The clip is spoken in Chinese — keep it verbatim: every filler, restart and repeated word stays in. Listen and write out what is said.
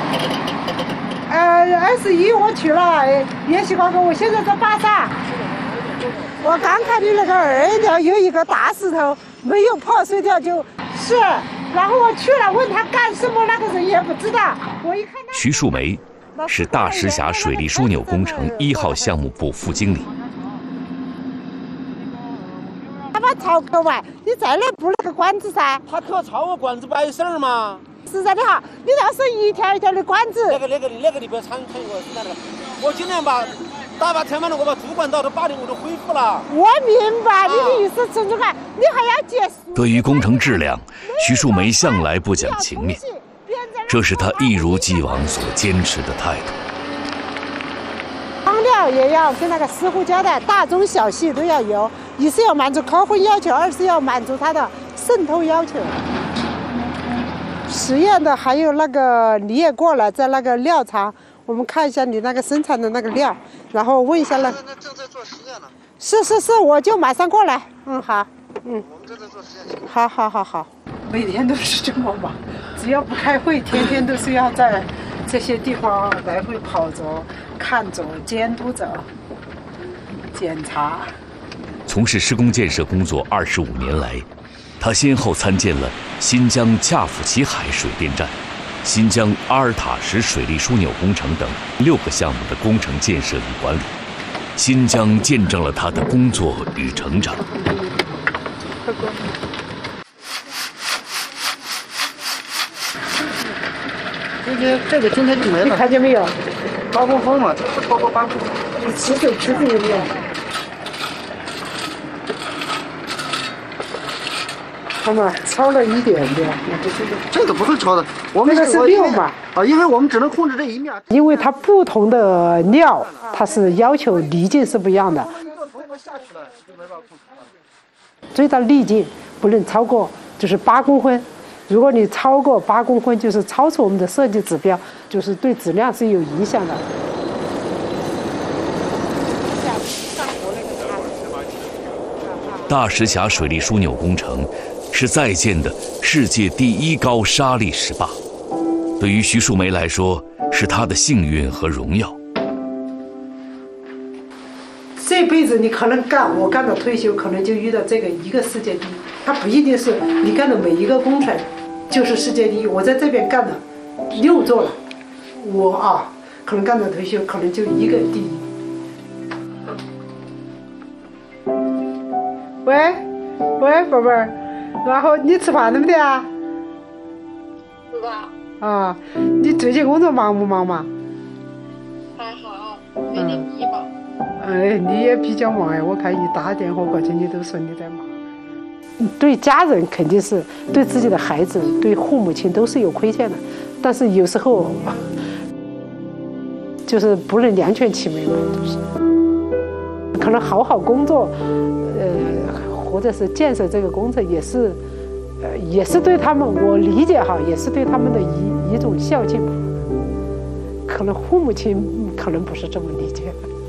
呃，二十一我去了延禧高阁，我现在在巴萨。我刚看你那个二寮有一个大石头没有破碎掉，就是然后我去了问他干什么，那个人也不知道。我一看徐树梅是大石峡水利枢纽工程一号项目部副经理。 他把槽割完，你再来补那个管子噻。 他可超个管子摆事儿嘛？ 实在的哈，你要是一条一条的管子， 那个那个那个你不要掺掺和，实在的。我今年把大把填满了，我把主管道都八点我都恢复了。 我明白你的意思，陈主管，你还要结束。 对于工程质量，徐树梅向来不讲情面，这是她一如既往所坚持的态度。 汤料也要跟那个师傅交代，大中小细都要有，一是要满足客户要求，二是要满足它的渗透要求。实验的还有那个你也过来，在那个料厂，我们看一下你那个生产的那个料，然后问一下那。 那正在做实验呢。 是是是，我就马上过来。嗯，好，嗯。 我们正在做实验。 好好好好。每天都是这么忙，只要不开会，天天都是要在这些地方来回跑着、看着、监督着、检查。 从事施工建设工作二十五年来，他先后参建了新疆恰府齐海水电站、新疆阿尔塔什水利枢纽工程等六个项目的工程建设与管理。新疆见证了他的工作与成长。 今天这个今天就没了， 你看见没有？ 八公分嘛，这不超过八公分。 你吃水吃水有没有？他们超了一点点， 这个不会超的，我们那个是六嘛啊，因为我们只能控制这一面。 因为它不同的料，它是要求粒径是不一样的。最大粒径不能超过就是八公分，如果你超过八公分，就是超出我们的设计指标，就是对质量是有影响的。 大石峡水利枢纽工程是在建的世界第一高沙砾石坝，对于徐树梅来说，是她的幸运和荣耀。 这辈子你可能干，我干到退休，可能就遇到这个一个世界第一。它不一定是你干的每一个工程就是世界第一。我在这边干了六座了，我啊，可能干到退休，可能就一个第一。喂，喂，宝贝儿，然后你吃饭了没得啊？ 是吧？ 啊，你最近工作忙不忙嘛？ 还好，有点迷茫。 哎，你也比较忙哎，我看一打电话过去，你都说你在忙。对家人肯定是，对自己的孩子、对父母亲都是有亏欠的，但是有时候就是不能两全其美嘛，就是可能好好工作，呃，或者是建设这个工程，也是，呃，也是对他们，我理解哈，也是对他们的一一种孝敬吧。可能父母亲可能不是这么理解。